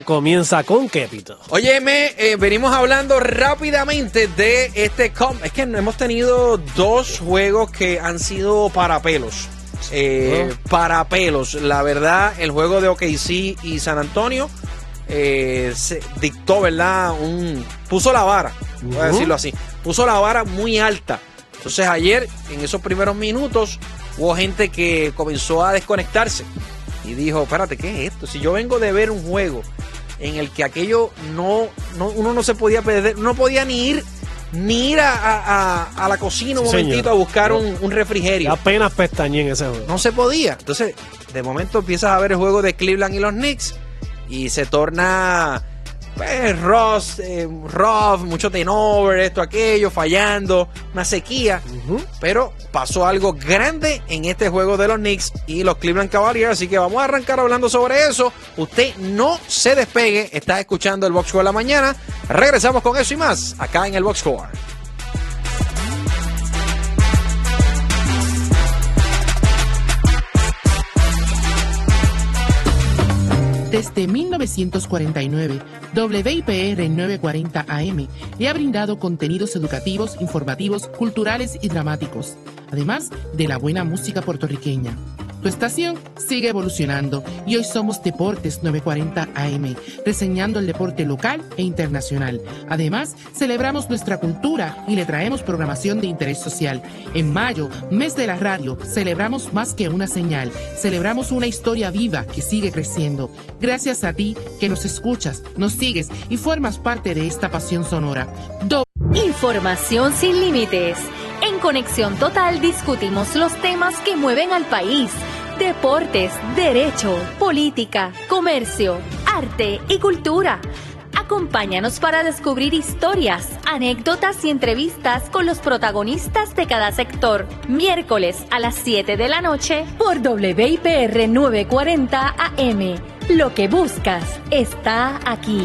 Comienza con Kepito. Óyeme, venimos hablando rápidamente de este... Es que hemos tenido dos juegos que han sido para pelos. Para pelos. La verdad, el juego de OKC y San Antonio se dictó, ¿verdad? Puso la vara, voy a decirlo así. Puso la vara muy alta. Entonces ayer, en esos primeros minutos, hubo gente que comenzó a desconectarse. Y dijo, espérate, ¿qué es esto? Si yo vengo de ver un juego en el que aquello uno no se podía perder, no podía ni ir a la cocina un momentito a buscar un refrigerio. Apenas pestañé en ese juego. No se podía. Entonces, de momento empiezas a ver el juego de Cleveland y los Knicks y se torna rough, mucho turnover, esto, aquello, fallando, una sequía. Pero pasó algo grande en este juego de los Knicks y los Cleveland Cavaliers, así que vamos a arrancar hablando sobre eso. Usted no se despegue, está escuchando el Box Score de la mañana. Regresamos con eso y más acá en el Box Score. Desde 1949, WIPR 940 AM le ha brindado contenidos educativos, informativos, culturales y dramáticos, además de la buena música puertorriqueña. Tu estación sigue evolucionando y hoy somos Deportes 940 AM, reseñando el deporte local e internacional. Además, celebramos nuestra cultura y le traemos programación de interés social. En mayo, mes de la radio, celebramos más que una señal. Celebramos una historia viva que sigue creciendo. Gracias a ti que nos escuchas, nos sigues y formas parte de esta pasión sonora. Información sin límites. En Conexión Total discutimos los temas que mueven al país. Deportes, derecho, política, comercio, arte y cultura. Acompáñanos para descubrir historias, anécdotas y entrevistas con los protagonistas de cada sector. Miércoles a las 7 de la noche por WIPR 940 AM. Lo que buscas está aquí.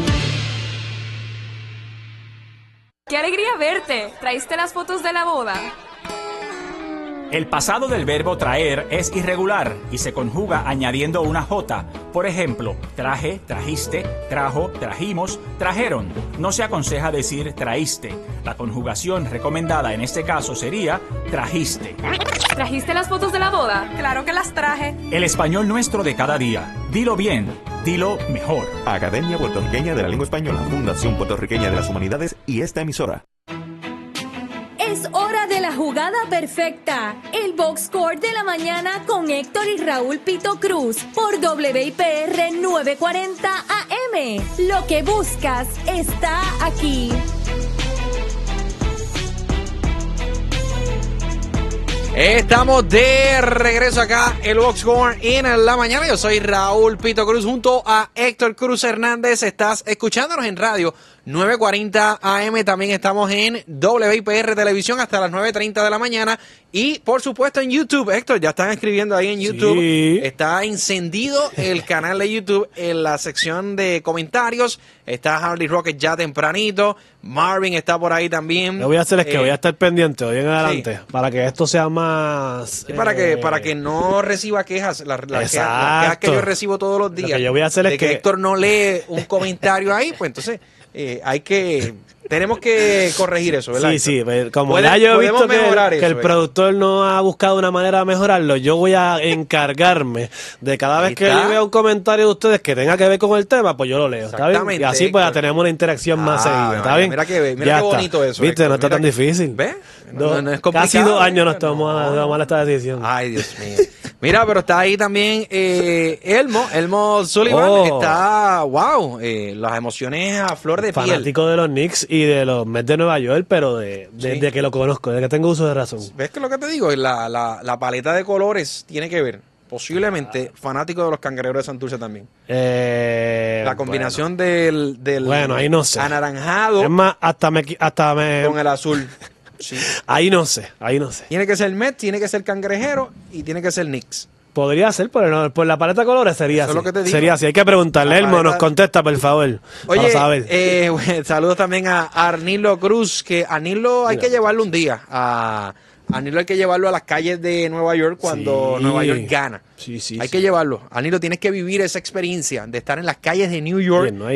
¡Qué alegría verte! ¿Traíste las fotos de la boda? El pasado del verbo traer es irregular y se conjuga añadiendo una J. Por ejemplo, traje, trajiste, trajo, trajimos, trajeron. No se aconseja decir traíste. La conjugación recomendada en este caso sería trajiste. ¿Trajiste las fotos de la boda? ¡Claro que las traje! El español nuestro de cada día. Dilo bien, dilo mejor. Academia Puertorriqueña de la Lengua Española, Fundación Puertorriqueña de las Humanidades y esta emisora. Es hora de la jugada perfecta. El Box Score de la mañana con Héctor y Raúl Pito Cruz por WIPR 940 AM. Lo que buscas está aquí. Estamos de regreso acá, el Box Score en la mañana. Yo soy Raúl Pito Cruz junto a Héctor Cruz Hernández. Estás escuchándonos en radio 940 AM. También estamos en WIPR Televisión hasta las 9:30 de la mañana. Y por supuesto en YouTube. Héctor, ya están escribiendo ahí en YouTube. Sí. Está encendido el canal de YouTube en la sección de comentarios. Está Harley Rocket ya tempranito. Marvin está por ahí también. Lo que voy a hacer es que voy a estar pendiente hoy en adelante para que esto sea más... para que no reciba quejas. Las quejas que yo recibo todos los días. Lo que yo voy a hacer es que Héctor no lee un comentario ahí, pues entonces tenemos que corregir eso, ¿verdad? Sí, como ya yo he visto que el productor no ha buscado una manera de mejorarlo, yo voy a encargarme de cada vez que yo vea un comentario de ustedes que tenga que ver con el tema, pues yo lo leo, ¿está bien? Y así pues tenemos una interacción más seguida, ¿está bien? Mira qué bonito eso. ¿Viste? Héctor, no está tan difícil. ¿Ves? No es complicado. Casi 2 años nos tomamos esta decisión. Ay, Dios mío. Mira, pero está ahí también Elmo Sullivan. Está, las emociones a flor de piel. Fanático de los Knicks y de los Mets de Nueva York, pero desde que lo conozco, desde que tengo uso de razón. ¿Ves que lo que te digo? La paleta de colores tiene que ver. Posiblemente fanático de los Cangrejeros de Santurce también. La combinación del bueno, ahí no sé. Anaranjado. Es más, hasta me con el azul. Sí. Ahí no sé. Tiene que ser Mets, tiene que ser Cangrejero y tiene que ser Knicks. Podría ser, pero no, por la paleta de colores sería Eso así. es lo que te digo. Sería así. Hay que preguntarle. Elmo nos contesta, por favor. Oye, saber. Saludos también a Arnilo Cruz, que Arnilo hay que llevarlo un día a A Nilo hay que llevarlo a las calles de Nueva York cuando Nueva York gana. Hay que llevarlo. A Nilo tienes que vivir esa experiencia de estar en las calles de New York.